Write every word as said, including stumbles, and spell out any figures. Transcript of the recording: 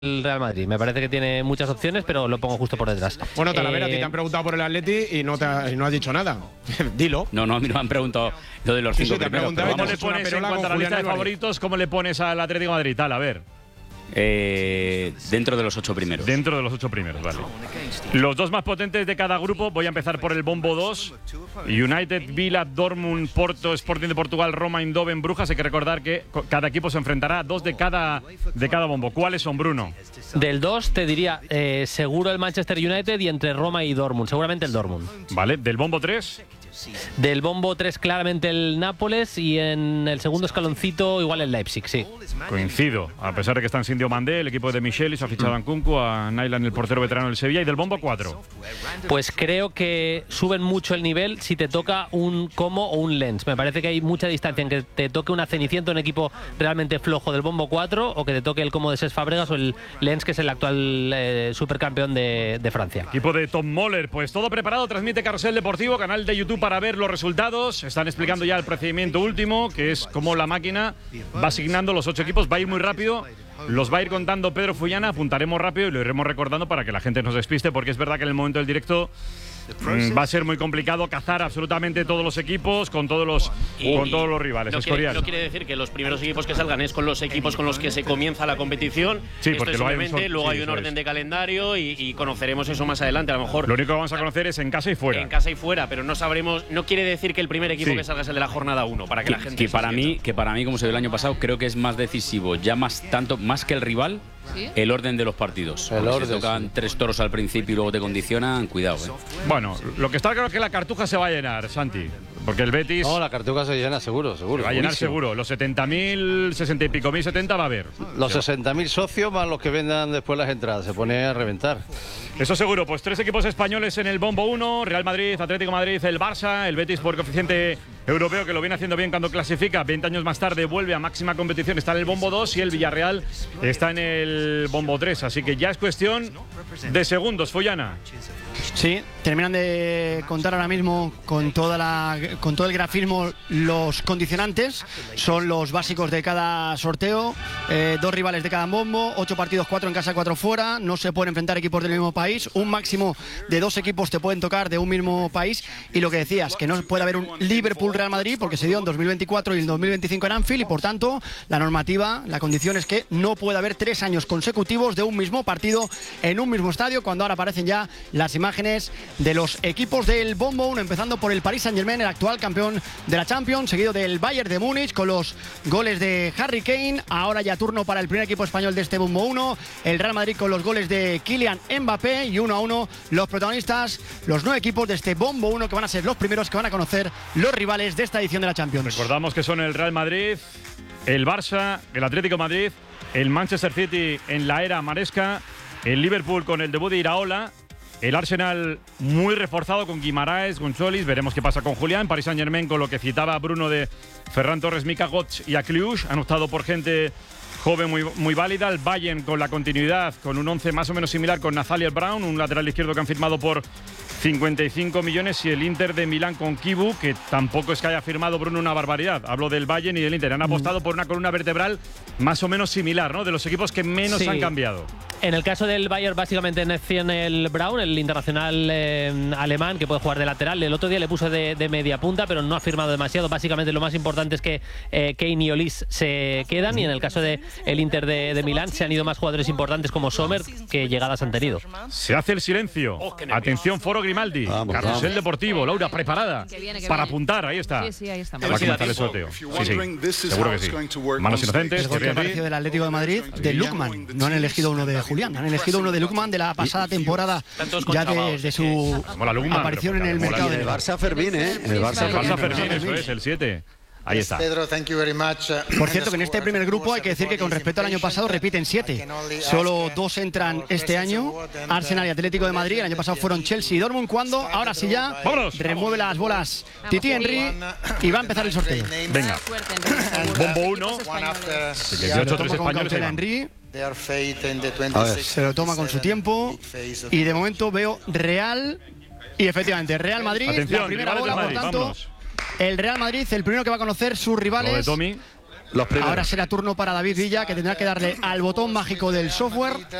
el Real Madrid. Me parece que tiene muchas opciones, pero lo pongo justo por detrás. Bueno, Talavera, eh, a ti te han preguntado por el Atleti y no, te ha, y no has dicho nada. Dilo. No, no, a mí no me han preguntado lo de los Sí, cinco sí, te han primeros. preguntado pero y te vamos, has hecho ¿Cómo le una pones en perola cuanto a con la lista de Julián Álvarez. favoritos? ¿Cómo le pones al Atlético de Madrid? Tal, a ver. eh, dentro de los ocho primeros. Dentro de los ocho primeros, vale. Los dos más potentes de cada grupo, voy a empezar por el bombo dos. United, Villa, Dortmund, Porto, Sporting de Portugal, Roma, Eindhoven, Brujas. Hay que recordar que cada equipo se enfrentará a dos de cada, de cada bombo. ¿Cuáles son, Bruno? Del dos te diría eh, seguro el Manchester United y entre Roma y Dortmund. Seguramente el Dortmund. Vale, del bombo tres. Del bombo tres claramente el Nápoles y en el segundo escaloncito igual el Leipzig, sí. Coincido, a pesar de que están sin Diomandé, el equipo de Michelis ha fichado a Nkunku, a Naylan, el portero veterano del Sevilla, y del bombo cuatro. Pues creo que suben mucho el nivel si te toca un Como o un Lens. Me parece que hay mucha distancia en que te toque una Cenicienta, un equipo realmente flojo del bombo cuatro, o que te toque el Como de Cesc Fabregas o el Lens, que es el actual eh, supercampeón de, de Francia. Equipo de Tom Moller, pues todo preparado, transmite Carrusel Deportivo, canal de YouTube para ver los resultados. Están explicando ya el procedimiento último, que es cómo la máquina va asignando los ocho equipos. Va a ir muy rápido, los va a ir contando Pedro Fullana, apuntaremos rápido y lo iremos recordando para que la gente no se despiste, porque es verdad que en el momento del directo mm, va a ser muy complicado cazar absolutamente todos los equipos con todos los, Y- con todos los rivales. No Escorial. quiere, no quiere decir que los primeros equipos que salgan es con los equipos con los que se comienza la competición. Sí, Esto porque es luego hay un simplemente, sor- luego sí, hay un eso orden es. de calendario y, y conoceremos eso más adelante. A lo mejor Lo único que vamos a conocer es en casa y fuera. en casa y fuera, pero no sabremos. No quiere decir que el primer equipo Sí. que salga es el de la jornada uno, para que, Que, la gente que se para sienta. mí, que para mí, como se vio el año pasado, creo que es más decisivo, ya más tanto, más que el rival, el orden de los partidos. El Porque orden, si tocan sí. tres toros al principio y luego te condicionan, cuidado, eh. Bueno, lo que está claro es que la cartuja se va a llenar, Santi, porque el Betis No, la cartuja se llena seguro, seguro. se va a llenar segurísimo. seguro. Los setenta mil, sesenta y pico mil, setenta va a haber. Los sesenta mil socios más los que vendan después las entradas. Se pone a reventar. Eso seguro, pues tres equipos españoles en el bombo uno, Real Madrid, Atlético de Madrid, el Barça, el Betis por coeficiente europeo, que lo viene haciendo bien cuando clasifica, veinte años más tarde vuelve a máxima competición, está en el bombo dos, y el Villarreal está en el bombo tres, así que ya es cuestión de segundos. Fullana. Sí, terminan de contar ahora mismo con toda la con todo el grafismo los condicionantes. Son los básicos de cada sorteo, eh, dos rivales de cada bombo, ocho partidos, cuatro en casa, cuatro fuera. No se pueden enfrentar equipos del mismo país. Un máximo de dos equipos te pueden tocar de un mismo país. Y lo que decías, que no puede haber un Liverpool-Real Madrid porque se dio en dos mil veinticuatro y en dos mil veinticinco en Anfield, y por tanto la normativa, la condición es que no puede haber tres años consecutivos de un mismo partido en un mismo estadio, cuando ahora aparecen ya las imágenes de los equipos del bombo uno, empezando por el Paris Saint-Germain, el actual campeón de la Champions, seguido del Bayern de Múnich con los goles de Harry Kane. Ahora ya turno para el primer equipo español de este bombo uno, el Real Madrid con los goles de Kylian Mbappé, y uno a uno los protagonistas, los nueve equipos de este bombo uno, que van a ser los primeros que van a conocer los rivales de esta edición de la Champions. Recordamos que son el Real Madrid, el Barça, el Atlético de Madrid, el Manchester City en la era Maresca, el Liverpool con el debut de Iraola, el Arsenal muy reforzado con Guimaraes, González, veremos qué pasa con Julián, Paris Saint-Germain con lo que citaba Bruno de Ferran Torres, Mika Götze y Akliush, han optado por gente joven muy, muy válida. El Bayern con la continuidad, con un once más o menos similar con Nathaniel Brown, un lateral izquierdo que han firmado por cincuenta y cinco millones, y el Inter de Milán con Kibu, que tampoco es que haya firmado Bruno una barbaridad. Hablo del Bayern y del Inter. Han apostado por una columna vertebral más o menos similar, ¿no? De los equipos que menos Sí. han cambiado. En el caso del Bayern, básicamente Nathaniel Brown, el internacional eh, alemán, que puede jugar de lateral. El otro día le puso de, de media punta, pero no ha firmado demasiado. Básicamente lo más importante es que eh, Kane y Olis se quedan, y en el caso del el Inter de, de Milán se han ido más jugadores importantes como Sommer, que llegadas han tenido. Se hace el silencio. Oh, qué nervios. Atención, Foro Grimaldi. Vamos, Carrusel vamos. Deportivo. Laura, preparada Que viene, que para viene. apuntar. Ahí está. Sí, sí, ahí estamos. Va a comenzar el sorteo. Sí, sí. Seguro que sí. Manos inocentes. El gol que Thierry Henry. apareció del Atlético de Madrid, de Lukman. No han elegido uno de Julián, han elegido uno de Lukman de la pasada temporada, Tantos ya contrabaos, desde es su Mola Lukman, aparición en pero el mola mercado el de El Barça Fermín, ¿eh? El Barça El Barça Fermín. Fermín, eso es, el siete. Ahí está. Pedro, thank you very much. Por cierto, que en este primer grupo hay que decir que con respecto al año pasado repiten siete. Solo dos entran este año, Arsenal y Atlético de Madrid. El año pasado fueron Chelsea y Dortmund, cuando ahora sí ya ¡Vámonos! remueve las bolas Titi Henry y va a empezar el sorteo. Venga. Suerte, Enrique. Bombo uno. Se dieciocho, lo tres toma con españoles. cautela ahí van. Henry, A ver. se lo toma con su tiempo, y de momento veo Real, y efectivamente Real Madrid, Atención, la primera rivales bola, del por Madrid, tanto, vámonos. el Real Madrid, el primero que va a conocer sus Lo de rivales. Tommy. Los primeros. Ahora será turno para David Villa, que tendrá que darle al botón mágico del software